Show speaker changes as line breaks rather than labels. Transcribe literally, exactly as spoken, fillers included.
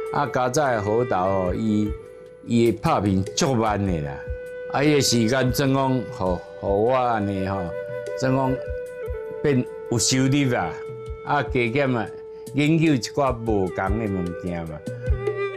啊，加早的好豆吼，伊伊拍片足慢的啦，啊，伊个时间怎讲，互互我安尼吼，怎讲变有收入啊，啊，加减啊，研究一寡无共的物件嘛。